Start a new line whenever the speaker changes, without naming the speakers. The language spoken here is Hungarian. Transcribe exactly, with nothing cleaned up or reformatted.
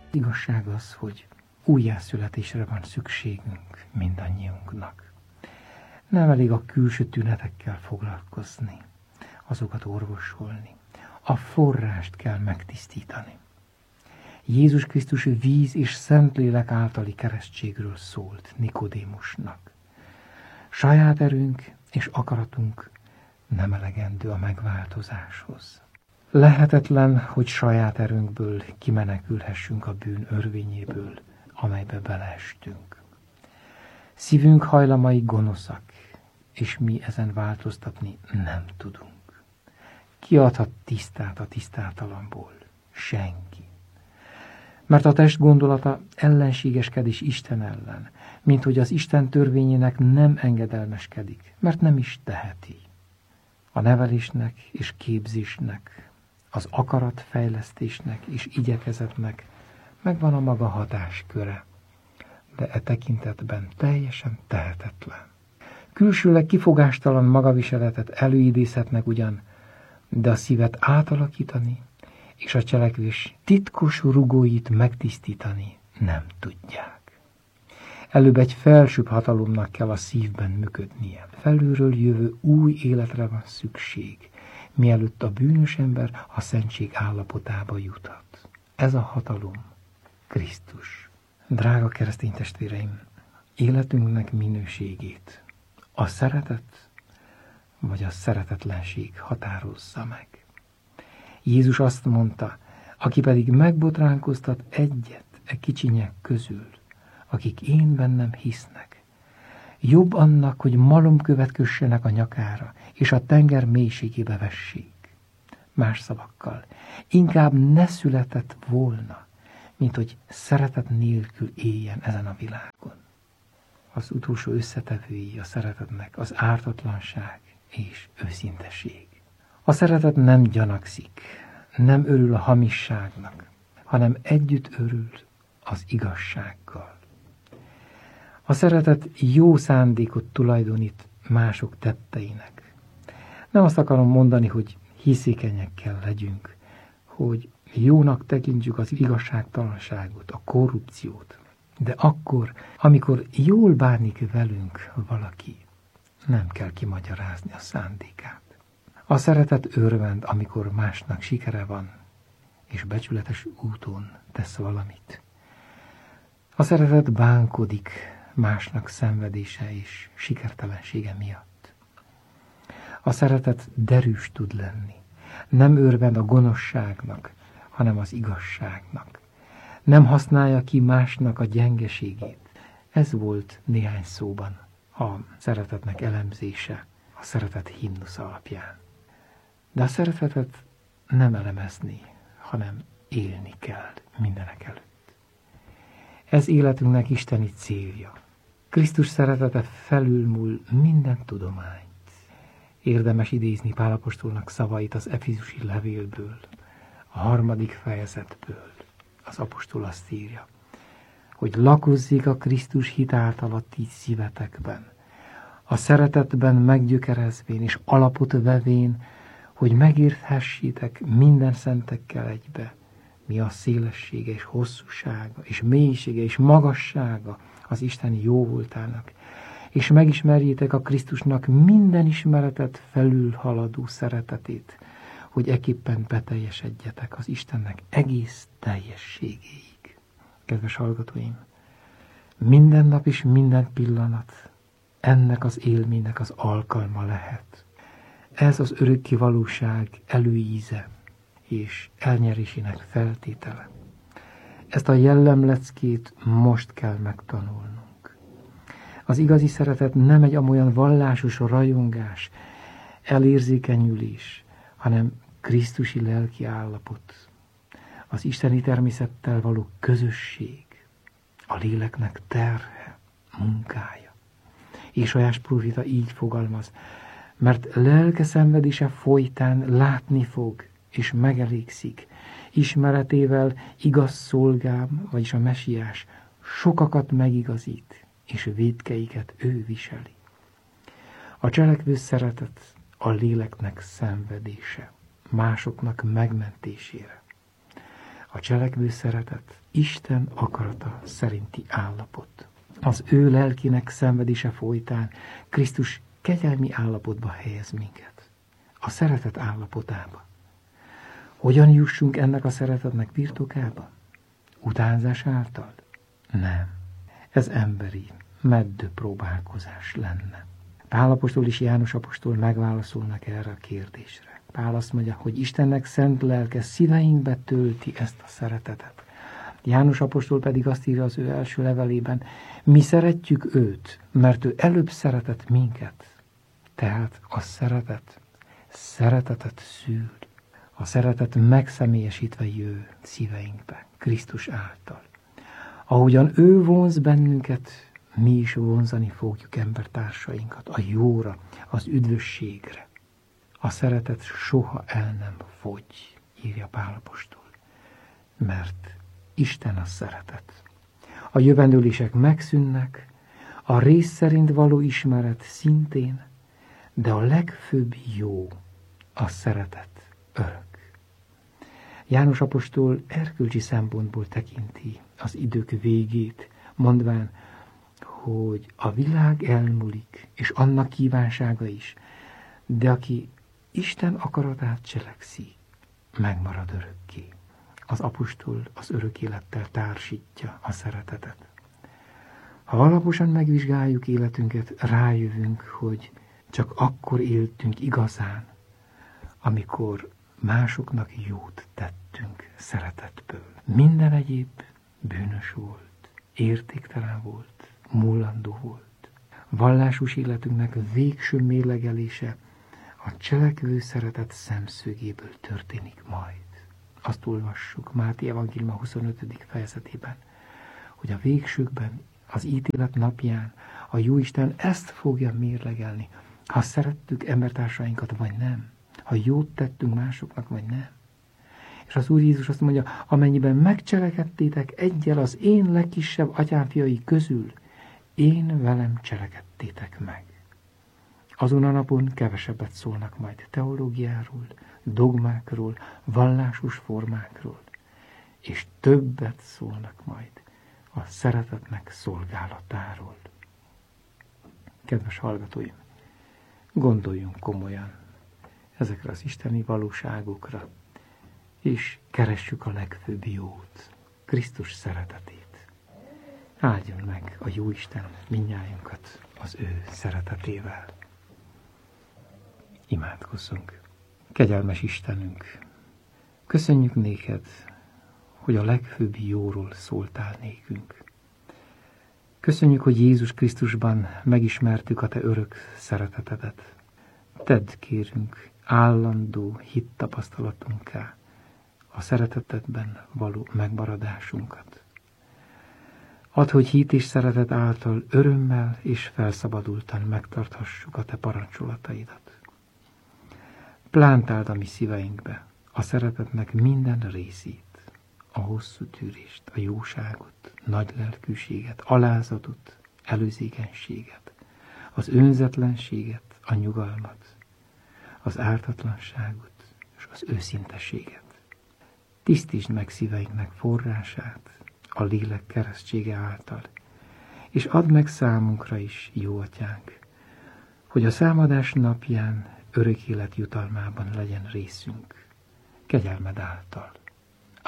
Igazság az, hogy újjászületésre van szükségünk mindannyiunknak. Nem elég a külső tünetekkel foglalkozni, azokat orvosolni. A forrást kell megtisztítani. Jézus Krisztus víz és Szentlélek általi keresztségről szólt Nikodémusnak. Saját erőnk és akaratunk nem elegendő a megváltozáshoz. Lehetetlen, hogy saját erőnkből kimenekülhessünk a bűn örvényéből, amelybe beleestünk. Szívünk hajlamai gonoszak, és mi ezen változtatni nem tudunk. Ki adhat tisztát a tisztátalanból? Senki. Mert a test gondolata ellenségeskedés Isten ellen, mint hogy az Isten törvényének nem engedelmeskedik, mert nem is teheti. A nevelésnek és képzésnek, az akaratfejlesztésnek és igyekezetnek megvan a maga hatásköre, de e tekintetben teljesen tehetetlen. Külsőleg kifogástalan magaviseletet előidézhetnek ugyan, de a szívet átalakítani és a cselekvés titkos rugóit megtisztítani nem tudják. Előbb egy felsőbb hatalomnak kell a szívben működnie. Felülről jövő új életre van szükség, mielőtt a bűnös ember a szentség állapotába juthat. Ez a hatalom Krisztus. Drága keresztény testvéreim, életünknek minőségét a szeretet vagy a szeretetlenség határozza meg. Jézus azt mondta, aki pedig megbotránkoztat egyet e kicsinyek közül, akik én bennem hisznek, jobb annak, hogy malomkövet kössenek a nyakára, és a tenger mélységébe vessék. Más szavakkal, inkább ne született volna, mint hogy szeretet nélkül éljen ezen a világon. Az utolsó összetevői a szeretetnek az ártatlanság és őszintesség. A szeretet nem gyanakszik, nem örül a hamisságnak, hanem együtt örül az igazsággal. A szeretet jó szándékot tulajdonít mások tetteinek. Nem azt akarom mondani, hogy hiszékenyek kell legyünk, hogy jónak tekintsük az igazságtalanságot, a korrupciót, de akkor, amikor jól bánik velünk valaki, nem kell kimagyarázni a szándékát. A szeretet örvend, amikor másnak sikere van, és becsületes úton tesz valamit. A szeretet bánkodik másnak szenvedése és sikertelensége miatt. A szeretet derűs tud lenni. Nem örvend a gonoszságnak, hanem az igazságnak. Nem használja ki másnak a gyengeségét. Ez volt néhány szóban a szeretetnek elemzése, a szeretet himnusz alapján. De a szeretetet nem elemezni, hanem élni kell mindenek előtt. Ez életünknek isteni célja. Krisztus szeretete felülmúl minden tudományt. Érdemes idézni Pál apostolnak szavait az Efézusi levélből, a harmadik fejezetből. Az apostol azt írja, hogy lakozzék a Krisztus hit által a ti szívetekben, a szeretetben meggyökerezvén és alapot vevén, hogy megérthessétek minden szentekkel egybe, mi a szélessége és hosszúsága, és mélysége és magassága az Isteni jóvoltának, és megismerjétek a Krisztusnak minden ismeretet felülhaladó szeretetét, hogy eképpen beteljesedjetek az Istennek egész teljességéig. Kedves hallgatóim, minden nap és minden pillanat ennek az élménynek az alkalma lehet. Ez az örökké valóság előíze és elnyerésének feltétele. Ezt a jellemleckét most kell megtanulnunk. Az igazi szeretet nem egy amolyan vallásos rajongás, elérzékenyülés, hanem krisztusi lelki állapot, az isteni természettel való közösség, a léleknek terhe, munkája. Ézsaiás próféta így fogalmaz, mert lelke szenvedése folytán látni fog, és megelégszik, ismeretével igaz szolgám, vagyis a mesiás, sokakat megigazít, és vétkeiket ő viseli. A cselekvő szeretet a léleknek szenvedése, másoknak megmentésére. A cselekvő szeretet Isten akarata szerinti állapot. Az ő lelkének szenvedése folytán Krisztus kegyelmi állapotba helyez minket. A szeretet állapotába. Hogyan jussunk ennek a szeretetnek birtokába? Utánzás által? Nem. Ez emberi, meddő próbálkozás lenne. Pál apostol és János apostol megválaszolnak erre a kérdésre. Pál azt mondja, hogy Istennek szent lelke szíveinkbe tölti ezt a szeretetet. János apostol pedig azt írja az ő első levelében, mi szeretjük őt, mert ő előbb szeretett minket. Tehát a szeretet, szeretetet szül. A szeretet megszemélyesítve jő szíveinkbe, Krisztus által. Ahogyan ő vonz bennünket, mi is vonzani fogjuk embertársainkat a jóra, az üdvösségre. A szeretet soha el nem fogy, írja Pál apostol, mert Isten a szeretet. A jövendőlések megszűnnek, a rész szerint való ismeret szintén, de a legfőbb jó, a szeretet örök. János apostol erkölcsi szempontból tekinti az idők végét, mondván, hogy a világ elmúlik, és annak kívánsága is, de aki Isten akaratát cselekszi, megmarad örökké. Az apostol az örök élettel társítja a szeretetet. Ha alaposan megvizsgáljuk életünket, rájövünk, hogy csak akkor éltünk igazán, amikor másoknak jót tettünk szeretetből. Minden egyéb bűnös volt, értéktelen volt, múlandó volt. Vallásos életünknek végső mérlegelése a cselekvő szeretet szemszögéből történik majd. Azt olvassuk Máté evangéliuma huszonötödik fejezetében, hogy a végsőkben, az ítélet napján a Jóisten ezt fogja mérlegelni, ha szerettük embertársainkat, vagy nem. Ha jót tettünk másoknak, vagy nem. És az Úr Jézus azt mondja, amennyiben megcselekedtétek egyel az én legkisebb atyám fiai közül, én velem cselekedtétek meg. Azon a napon kevesebbet szólnak majd teológiáról, dogmákról, vallásos formákról, és többet szólnak majd a szeretetnek szolgálatáról. Kedves hallgatóim, gondoljunk komolyan ezekre az isteni valóságokra, és keressük a legfőbb jót, Krisztus szeretetét. Áldjon meg a Jóisten mindnyájunkat az ő szeretetével. Imádkozzunk. Kegyelmes Istenünk, köszönjük néked, hogy a legfőbb jóról szóltál nékünk. Köszönjük, hogy Jézus Krisztusban megismertük a te örök szeretetedet. Tedd, kérünk, állandó hittapasztalatunká a szeretetedben való megmaradásunkat. Add, hogy hit és szeretet által örömmel és felszabadultan megtarthassuk a te parancsolataidat. Plántáld a mi szíveinkbe a szeretetnek minden részét, a hosszú tűrést, a jóságot, nagy lelkűséget, alázatot, előzékenységet, az önzetlenséget, a nyugalmat, az ártatlanságot és az őszintességet. Tisztítsd meg szíveinknek forrását a lélek keresztsége által, és add meg számunkra is, jó atyánk, hogy a számadás napján örök élet jutalmában legyen részünk, kegyelmed által.